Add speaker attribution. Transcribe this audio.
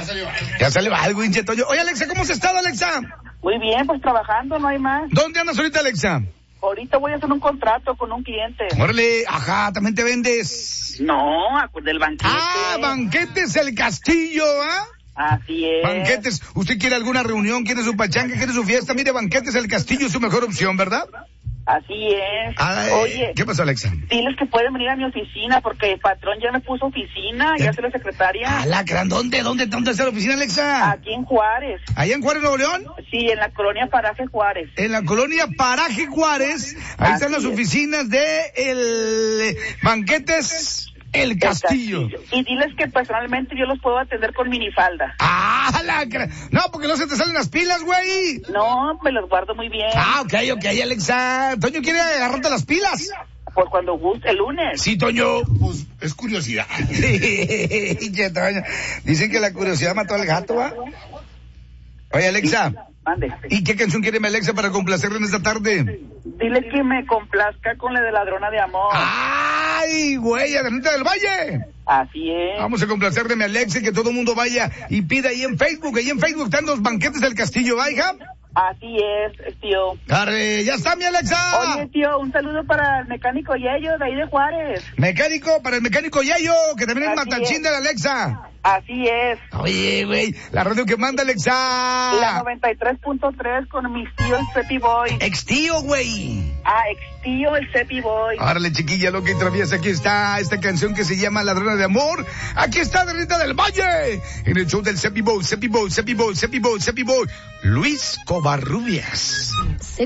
Speaker 1: Ya salió algo, hinche Toño. Oye, Alexa, ¿cómo has estado, Alexa?
Speaker 2: Muy bien, pues trabajando, no hay más.
Speaker 1: ¿Dónde andas ahorita, Alexa?
Speaker 2: Ahorita voy a hacer un contrato con un cliente.
Speaker 1: Órale, ajá, también te vendes.
Speaker 2: No, del banquete.
Speaker 1: Ah, Banquetes El Castillo, ¿ah?
Speaker 2: Así es.
Speaker 1: Banquetes, ¿usted quiere alguna reunión, quiere su pachanga, quiere su fiesta? Mire, Banquetes El Castillo es su mejor opción, ¿verdad?
Speaker 2: Así es.
Speaker 1: Ay,
Speaker 2: Oye,
Speaker 1: ¿qué pasó, Alexa?
Speaker 2: diles que pueden venir a mi oficina porque el patrón ya me puso oficina, ya soy la secretaria.
Speaker 1: Alacrán, ¿dónde está la oficina, Alexa?
Speaker 2: Aquí en Juárez.
Speaker 1: ¿Allá en Juárez, Nuevo León?
Speaker 2: Sí, en la colonia Paraje Juárez.
Speaker 1: En la colonia Paraje Juárez, ahí están las oficinas de el Banquetes El Castillo.
Speaker 2: Y diles que personalmente yo los puedo atender con minifalda.
Speaker 1: No, porque no se te salen las pilas, güey.
Speaker 2: No, me los guardo muy bien.
Speaker 1: Ok, Alexa. Toño quiere agarrarte las pilas.
Speaker 2: Pues cuando guste, el lunes.
Speaker 1: Sí, Toño, pues es curiosidad. Toño. Dicen que la curiosidad mató al gato, ¿va? Oye, Alexa.
Speaker 2: Mande.
Speaker 1: ¿Y qué canción quiere mi Alexa para complacerle en esta tarde?
Speaker 2: Dile que me complazca con la de Ladrona de Amor.
Speaker 1: ¡Ay, güey! ¡Adrenita del Valle!
Speaker 2: Así es.
Speaker 1: Vamos a complacerle a mi Alexa y que todo el mundo vaya y pida ahí en Facebook. Ahí en Facebook están los Banquetes del Castillo, ¿va, hija?
Speaker 2: Así es, tío.
Speaker 1: Arre, ya está, mi Alexa.
Speaker 2: Oye, tío, un saludo para el mecánico Yayo de ahí de Juárez.
Speaker 1: Para el mecánico Yayo, que también es matachín de la Alexa.
Speaker 2: Así es.
Speaker 1: Oye, güey, la radio que manda Alexa.
Speaker 2: La 93.3 con mis tíos el Cepi Boy.
Speaker 1: Ex tío, güey.
Speaker 2: Ex tío el Cepi Boy.
Speaker 1: Árale, chiquilla, lo que traviesa, aquí está esta canción que se llama Ladrona de Amor. Aquí está Adrenita del Valle. En el show del Cepi Boy. Luis Covarrubias.